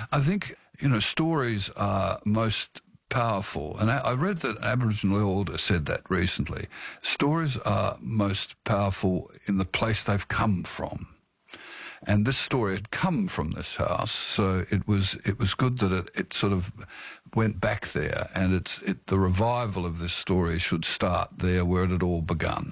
I think, stories are most powerful. And I read that an Aboriginal elder said that recently. Stories are most powerful in the place they've come from. And this story had come from this house, so it was good that it sort of went back there, and the revival of this story should start there where it had all begun.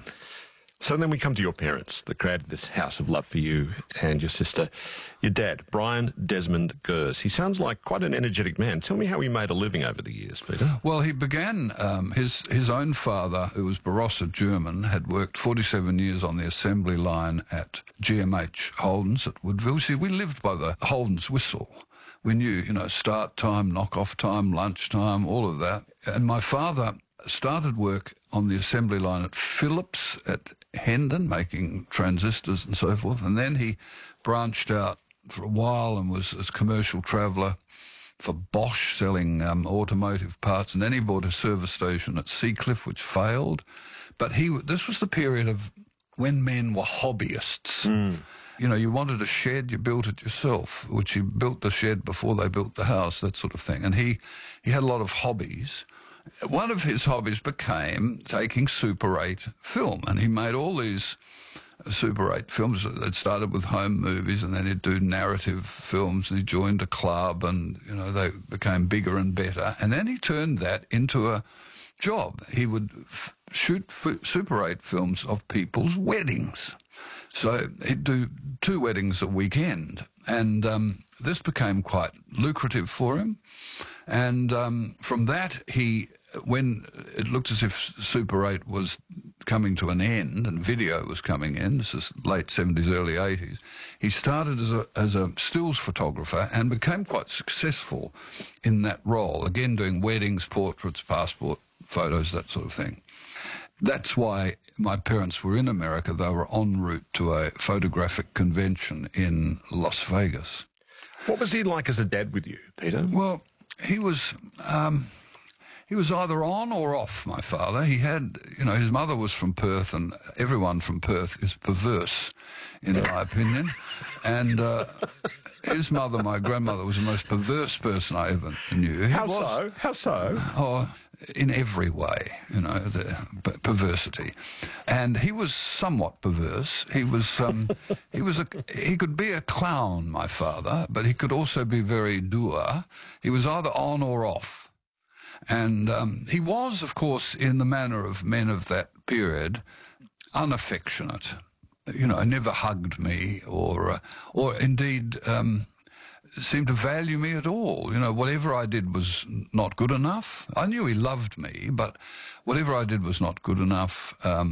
So then we come to your parents that created this house of love for you and your sister. Your dad, Brian Desmond Gers. He sounds like quite an energetic man. Tell me how he made a living over the years, Peter. Well, he began, his own father, who was Barossa German, had worked 47 years on the assembly line at GMH Holden's at Woodville. See, we lived by the Holden's whistle. We knew, start time, knock-off time, lunch time, all of that. And my father started work on the assembly line at Philips at Hendon, making transistors and so forth. And then he branched out for a while and was a commercial traveller for Bosch, selling automotive parts. And then he bought a service station at Seacliff, which failed. But this was the period of when men were hobbyists. Mm. You wanted a shed, you built it yourself, which he built the shed before they built the house, that sort of thing. And he had a lot of hobbies. One of his hobbies became taking Super 8 film, and he made all these Super 8 films that started with home movies, and then he'd do narrative films, and he joined a club, and, they became bigger and better. And then he turned that into a job. He would shoot Super 8 films of people's weddings. So he'd do 2 weddings a weekend, and this became quite lucrative for him. And from that, when it looked as if Super 8 was coming to an end and video was coming in, this is late 70s, early 80s, he started as a stills photographer and became quite successful in that role, again doing weddings, portraits, passport photos, that sort of thing. That's why my parents were in America. They were en route to a photographic convention in Las Vegas. What was he like as a dad with you, Peter? Well, he was either on or off, my father. He had, his mother was from Perth, and everyone from Perth is perverse, in my opinion. And his mother, my grandmother, was the most perverse person I ever knew. How so? Oh, in every way, the perversity. And he was somewhat perverse. He was, he could be a clown, my father, but he could also be very dour. He was either on or off. And he was, of course, in the manner of men of that period, unaffectionate. Never hugged me or indeed seemed to value me at all. Whatever I did was not good enough. I knew he loved me, but whatever I did was not good enough.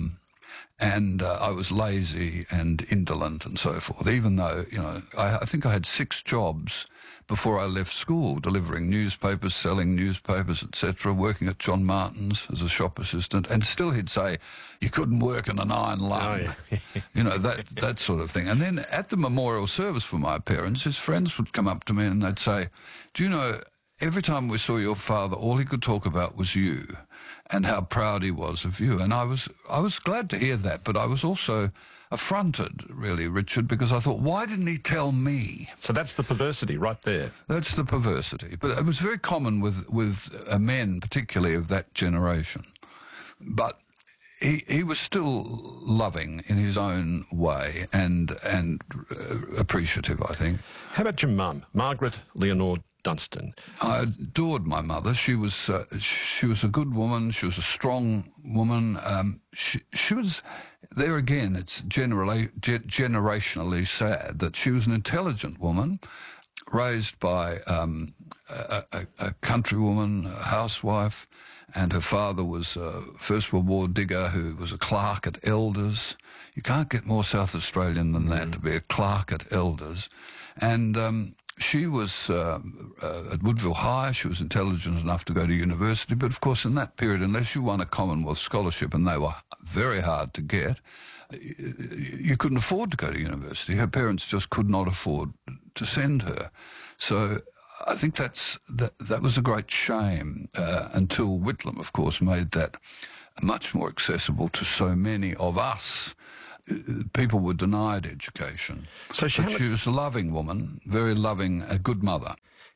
And I was lazy and indolent and so forth, even though, I think I had 6 jobs before I left school, delivering newspapers, selling newspapers, etc., working at John Martin's as a shop assistant, and still he'd say, you couldn't work in an iron lung, that sort of thing. And then at the memorial service for my parents, his friends would come up to me and they'd say, do you know, every time we saw your father, all he could talk about was you and how proud he was of you. And I was glad to hear that, but I was also affronted, really, Richard, because I thought, why didn't he tell me? So that's the perversity right there. That's the perversity. But it was very common with men, particularly of that generation. But he was still loving in his own way and appreciative, I think. How about your mum, Margaret Leonore Dunstan? I adored my mother. She was a good woman. She was a strong woman. She was, there again, it's generationally sad that she was an intelligent woman, raised by a countrywoman, a housewife, and her father was a First World War digger who was a clerk at Elders. You can't get more South Australian than that, to be a clerk at Elders. And she was at Woodville High. She was intelligent enough to go to university. But, of course, in that period, unless you won a Commonwealth scholarship, and they were very hard to get, you couldn't afford to go to university. Her parents just could not afford to send her. So I think that was a great shame until Whitlam, of course, made that much more accessible to so many of us. People were denied education. But she was a loving woman, very loving, a good mother.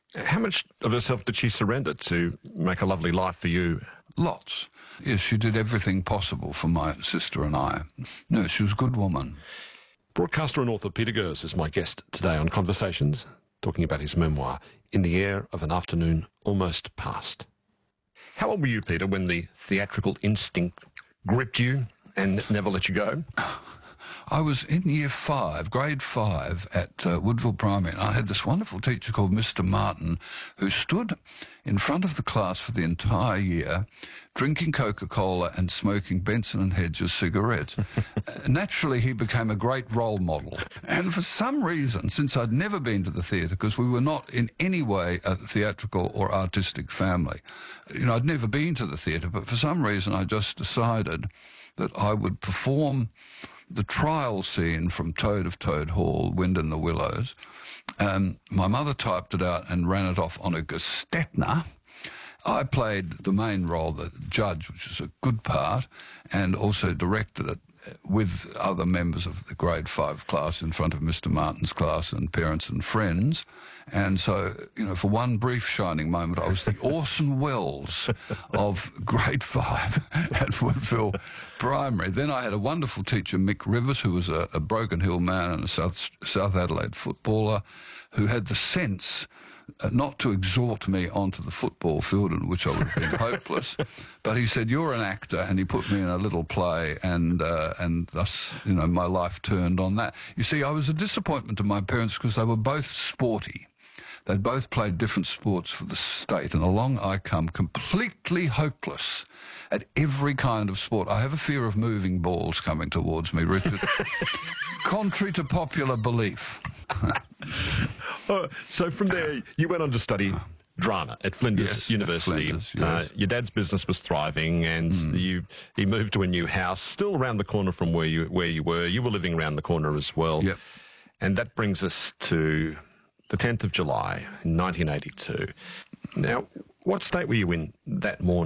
How much of herself did she surrender to make a lovely life for you? Lots. Yes, she did everything possible for my sister and I. No, she was a good woman. Broadcaster and author Peter Gers is my guest today on Conversations, talking about his memoir, In the Air of an Afternoon Almost Past. How old were you, Peter, when the theatrical instinct gripped you and never let you go? I was in grade 5 at Woodville Primary, and I had this wonderful teacher called Mr. Martin who stood in front of the class for the entire year drinking Coca-Cola and smoking Benson and Hedges cigarettes. Naturally, he became a great role model. And for some reason, since I'd never been to the theatre, because we were not in any way a theatrical or artistic family, I'd never been to the theatre, but for some reason I just decided that I would perform the trial scene from Toad of Toad Hall, Wind in the Willows. My mother typed it out and ran it off on a Gestetner. I played the main role, the judge, which is a good part, and also directed it with other members of the grade 5 class in front of Mr. Martin's class and parents and friends. And so, for one brief shining moment, I was the Orson Welles of grade 5 at Woodville Primary. Then I had a wonderful teacher, Mick Rivers, who was a Broken Hill man and a South Adelaide footballer, who had the sense not to exhort me onto the football field, in which I would have been hopeless, but he said, "You're an actor," and he put me in a little play, and thus, my life turned on that. You see, I was a disappointment to my parents because they were both sporty. They'd both played different sports for the state, and along I come, completely hopeless at every kind of sport. I have a fear of moving balls coming towards me, Richard, contrary to popular belief. So from there, you went on to study drama at Flinders University. Flinders, yes. Your dad's business was thriving, and he moved to a new house, still around the corner from where you were. You were living around the corner as well. Yep. And that brings us to the 10th of July in 1982. Now, what state were you in that morning?